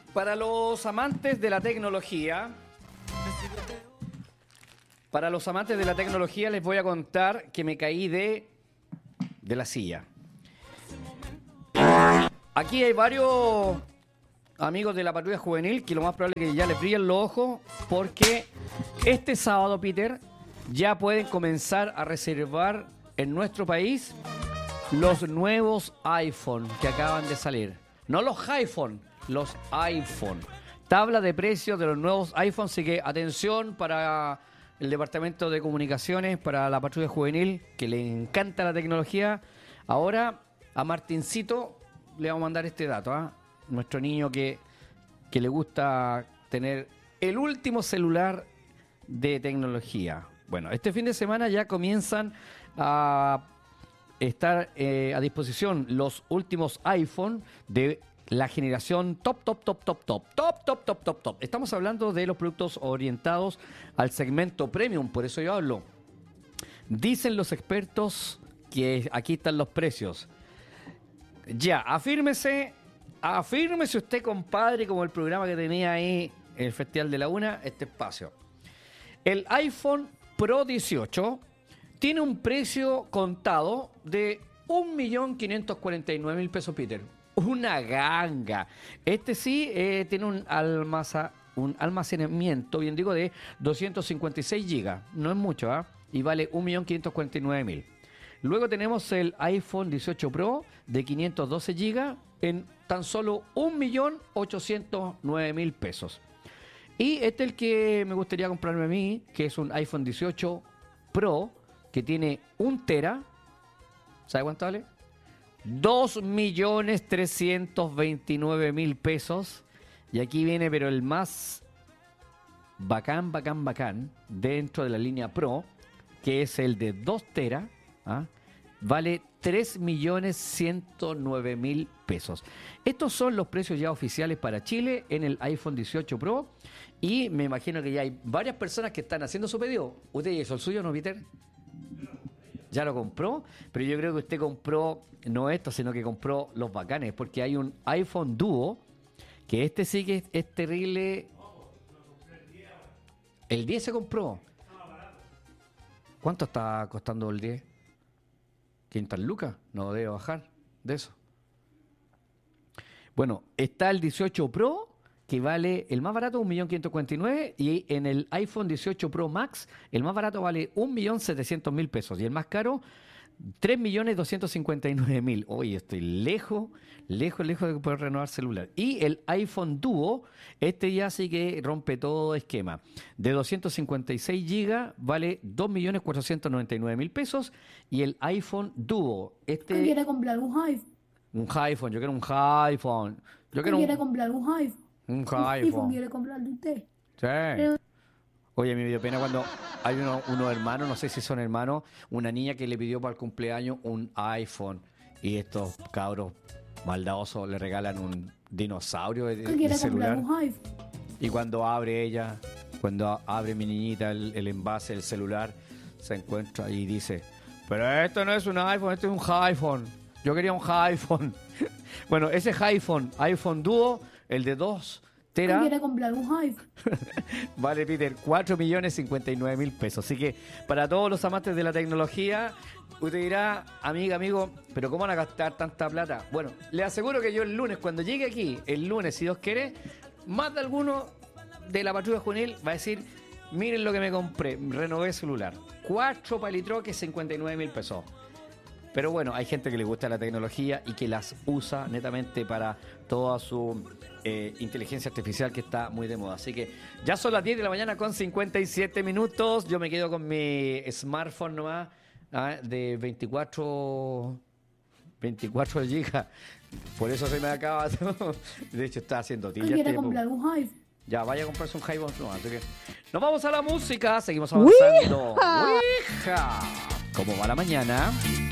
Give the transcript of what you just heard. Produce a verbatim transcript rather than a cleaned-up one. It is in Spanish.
Para los amantes de la tecnología, para los amantes de la tecnología les voy a contar que me caí de, de la silla. Aquí hay varios amigos de la patrulla juvenil que lo más probable es que ya les brillen los ojos porque este sábado, Peter, ya pueden comenzar a reservar en nuestro país los nuevos iPhone que acaban de salir. No los iPhone, los iPhone. Tabla de precios de los nuevos iPhone, así que atención para el Departamento de Comunicaciones, para la patrulla juvenil, que le encanta la tecnología. Ahora a Martincito le vamos a mandar este dato, ¿eh? Nuestro niño que, que le gusta tener el último celular de tecnología. Bueno, este fin de semana ya comienzan a estar eh, a disposición los últimos iPhone de la generación top, top, top, top, top, top, top, top, top, top. Estamos hablando de los productos orientados al segmento premium, por eso yo hablo. Dicen los expertos que aquí están los precios. Ya, afírmese, afírmese usted, compadre, como el programa que tenía ahí en el Festival de la Una, este espacio. El iPhone Pro dieciocho tiene un precio contado de un millón quinientos cuarenta y nueve mil pesos, Peter. Una ganga. Este sí eh, tiene un, almaza, un almacenamiento, bien digo, de doscientos cincuenta y seis gigas. No es mucho, ¿ah? ¿eh? Y vale un millón quinientos cuarenta y nueve mil. Luego tenemos el iPhone dieciocho Pro de quinientos doce gigas en tan solo un millón ochocientos nueve mil pesos. Y este es el que me gustaría comprarme a mí, que es un iPhone dieciocho Pro que tiene un tera. ¿Sabe cuánto vale? dos millones trescientos veintinueve mil pesos. Y aquí viene, pero el más bacán, bacán, bacán, dentro de la línea Pro, que es el de dos teras, ¿ah? Vale tres millones ciento nueve mil pesos. Estos son los precios ya oficiales para Chile en el iPhone dieciocho Pro. Y me imagino que ya hay varias personas que están haciendo su pedido. ¿Usted hizo el suyo, no, Peter? Ya lo compró, pero yo creo que usted compró no esto, sino que compró los bacanes, porque hay un iPhone Duo, que este sí que es, es terrible. El diez se compró. ¿Cuánto está costando el diez? ¿quinientas lucas? No debe bajar de eso. Bueno, está el dieciocho Pro, que vale el más barato un millón quinientos cuarenta y nueve mil, y en el iPhone dieciocho Pro Max el más barato vale un millón setecientos mil pesos y el más caro tres millones doscientos cincuenta y nueve mil. Oye, estoy lejos, lejos, lejos de poder renovar celular. Y el iPhone Duo, este ya sí que rompe todo esquema. De doscientos cincuenta y seis gigas vale dos millones cuatrocientos noventa y nueve mil pesos y el iPhone Duo, este... ¿Quiere comprar un iPhone? Un iPhone, yo quiero un iPhone. Yo quiero ¿Quiere un... comprar un iPhone? Un ¿Un iPhone. quiere comprar de usted? Sí. Oye, me dio pena cuando hay uno- unos hermanos, no sé si son hermanos, una niña que le pidió para el cumpleaños un iPhone y estos cabros maldadosos le regalan un dinosaurio de, de ¿Quiere celular. comprar un iPhone? Y cuando abre ella, cuando abre mi niñita el, el envase del celular, se encuentra y dice, pero esto no es un iPhone, esto es un iPhone. Yo quería un iPhone. Bueno, ese iPhone, iPhone Duo, el de dos teras, ¿Quiere comprar un iPhone? vale, Peter, cuatro millones cincuenta y nueve mil pesos. Así que para todos los amantes de la tecnología, usted dirá, amiga, amigo, ¿pero cómo van a gastar tanta plata? Bueno, le aseguro que yo el lunes, cuando llegue aquí, el lunes, si Dios quiere, más de alguno de la patrulla juvenil va a decir, miren lo que me compré, renové celular. Cuatro palitroques, cincuenta y nueve mil pesos. Pero bueno, hay gente que le gusta la tecnología y que las usa netamente para toda su eh, inteligencia artificial que está muy de moda. Así que ya son las diez de la mañana con cincuenta y siete minutos. Yo me quedo con mi smartphone nomás, ¿ah? De veinticuatro gigas. Por eso se me acaba todo. De hecho, está haciendo tilla. ¿Quiere este comprar poco. un iPhone? Ya, vaya a comprarse un iPhone nomás. Así que nos vamos a la música. Seguimos avanzando. ¡Ouija! ¿Cómo va la mañana?